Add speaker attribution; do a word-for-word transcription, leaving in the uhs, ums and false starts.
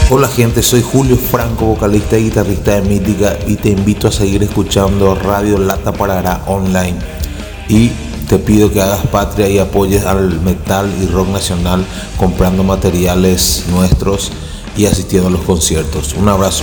Speaker 1: Hola gente, soy Julio Franco, vocalista y guitarrista de Mítica, y te invito a seguir escuchando Radio Lata Parará online. Y te pido que hagas patria y apoyes al metal y rock nacional comprando materiales nuestros y asistiendo a los conciertos. Un abrazo.